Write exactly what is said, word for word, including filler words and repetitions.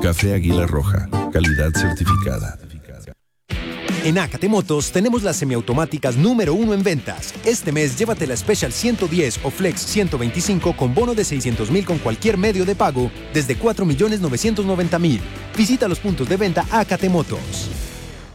Café Águila Roja, calidad certificada. En Acate Motos tenemos las semiautomáticas número uno en ventas. Este mes llévate la Special ciento diez o Flex ciento veinticinco con bono de seiscientos mil con cualquier medio de pago desde cuatro millones novecientos noventa mil. Visita los puntos de venta Acate Motos.